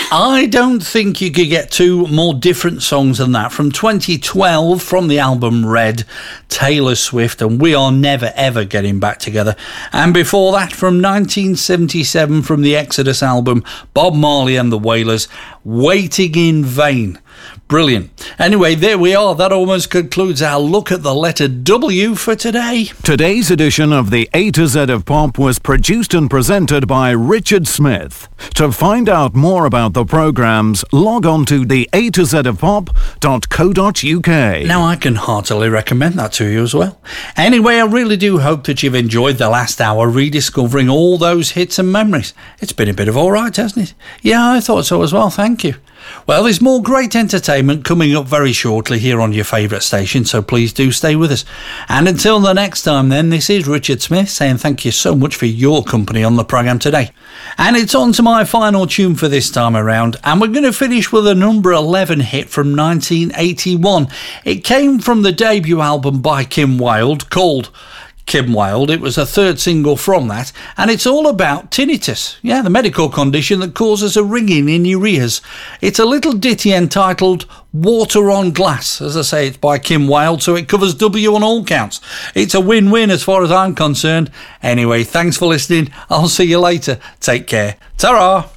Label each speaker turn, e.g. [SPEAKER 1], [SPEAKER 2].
[SPEAKER 1] I don't think you could get two more different songs than that. From 2012, from the album Red, Taylor Swift and We Are Never Ever Getting Back Together. And before that, from 1977, from the Exodus album, Bob Marley and the Wailers, Waiting in Vain. Brilliant. Anyway, there we are. That almost concludes our look at the letter W for today.
[SPEAKER 2] Today's edition of the A to Z of Pop was produced and presented by Richard Smith. To find out more about the programmes, log on to the A to Z of Pop.co.uk.
[SPEAKER 1] Now, I can heartily recommend that to you as well. Anyway, I really do hope that you've enjoyed the last hour rediscovering all those hits and memories. It's been a bit of all right, hasn't it? Yeah, I thought so as well. Thank you. Well, there's more great entertainment coming up very shortly here on your favourite station, so please do stay with us. And until the next time then, this is Richard Smith saying thank you so much for your company on the programme today. And it's on to my final tune for this time around, and we're going to finish with a number 11 hit from 1981. It came from the debut album by Kim Wilde called Kim Wilde. It was a third single from that, and it's all about tinnitus. Yeah, the medical condition that causes a ringing in your ears. It's a little ditty entitled Water on Glass. As I say, it's by Kim Wilde, so it covers W on all counts. It's a win-win as far as I'm concerned. Anyway, thanks for listening. I'll see you later. Take care. Ta-ra!